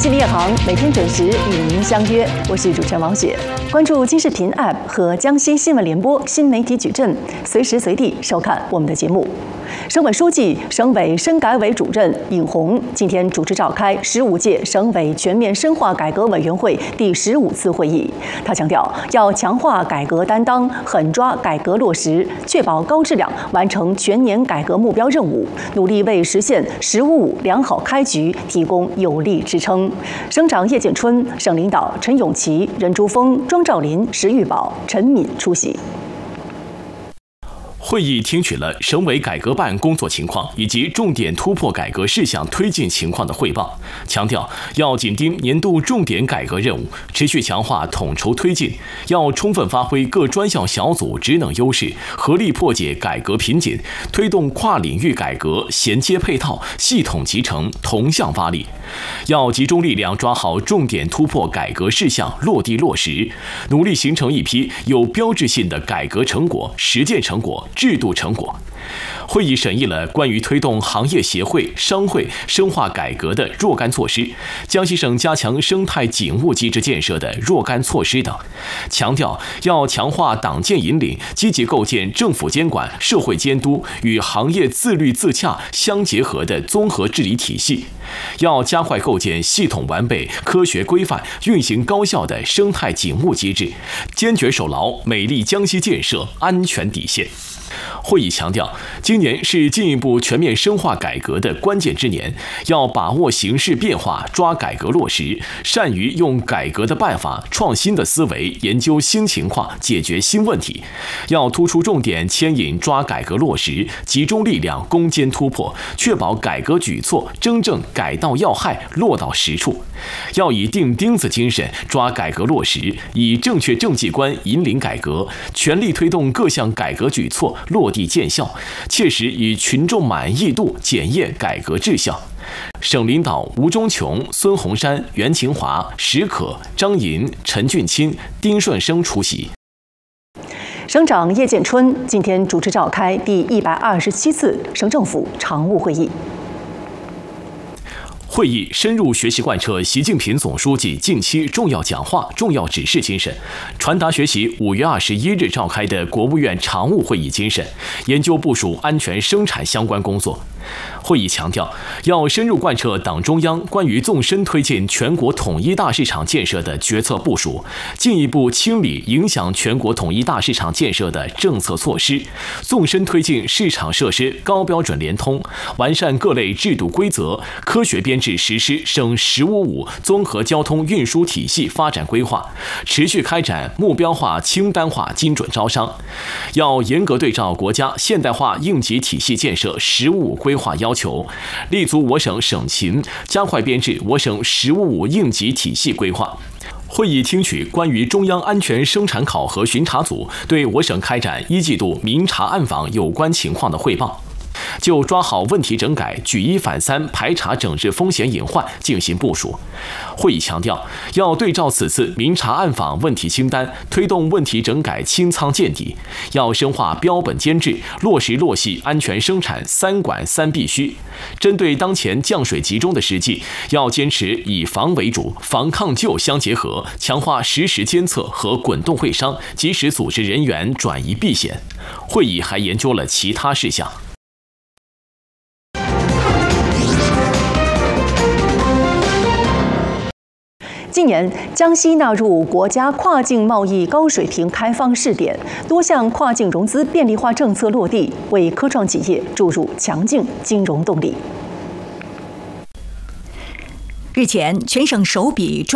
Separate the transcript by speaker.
Speaker 1: 新闻夜航每天准时与您相约，我是主持人王雪。关注今视频 App 和江西新闻联播新媒体矩阵，随时随地收看我们的节目。省委书记、省委深改委主任尹红今天主持召开15届省委全面深化改革委员会第15次会议。他强调，要强化改革担当，狠抓改革落实，确保高质量完成全年改革目标任务，努力为实现“十五五”良好开局提供有力支撑。省长叶建春、省领导陈永琪、任珠峰、庄兆林、石玉宝、陈敏出席。
Speaker 2: 会议听取了省委改革办工作情况以及重点突破改革事项推进情况的汇报，强调要紧盯年度重点改革任务，持续强化统筹推进，要充分发挥各专项小组职能优势，合力破解改革瓶颈，推动跨领域改革衔接配套、系统集成、同向发力。要集中力量抓好重点突破改革事项落地落实，努力形成一批有标志性的改革成果、实践成果、制度成果。会议审议了关于推动行业协会、商会深化改革的若干措施，江西省加强生态警务机制建设的若干措施等，强调要强化党建引领，积极构建政府监管、社会监督与行业自律自洽相结合的综合治理体系，要加快构建系统完备、科学规范、运行高效的生态警务机制，坚决守牢美丽江西建设安全底线。会议强调，今年是进一步全面深化改革的关键之年，要把握形势变化，抓改革落实，善于用改革的办法、创新的思维研究新情况，解决新问题。要突出重点牵引抓改革落实，集中力量攻坚突破，确保改革举措真正改到要害，落到实处。要以钉钉子精神抓改革落实，以正确政绩观引领改革，全力推动各项改革举措落地见效，切实以群众满意度检验改革质效。省领导吴忠琼、孙洪山、袁勤华、石可、张银、陈俊清、丁顺生出席。
Speaker 1: 省长叶建春今天主持召开第127次省政府常务会议。
Speaker 2: 会议深入学习贯彻习近平总书记近期重要讲话、重要指示精神，传达学习5月21日召开的国务院常务会议精神，研究部署安全生产相关工作。会议强调，要深入贯彻党中央关于纵深推进全国统一大市场建设的决策部署，进一步清理影响全国统一大市场建设的政策措施，纵深推进市场设施高标准联通，完善各类制度规则，科学编制实施省“十五五”综合交通运输体系发展规划，持续开展目标化、清单化精准招商。要严格对照国家现代化应急体系建设“十五五”规划要求，立足我省省情，加快编制我省“十五五”应急体系规划。会议听取关于中央安全生产考核巡查组对我省开展1季度明察暗访有关情况的汇报，就抓好问题整改、举一反三、排查整治风险隐患进行部署。会议强调，要对照此次明察暗访问题清单，推动问题整改清仓见底，要深化标本兼治，落实落细安全生产3管3必须。针对当前降水集中的实际，要坚持以防为主、防抗救相结合，强化实时监测和滚动会商，及时组织人员转移避险。会议还研究了其他事项。
Speaker 1: 今年，江西纳入国家跨境贸易高水平开放试点，多项跨境融资便利化政策落地，为科创企业注入强劲金融动力。
Speaker 3: 日前，全省首笔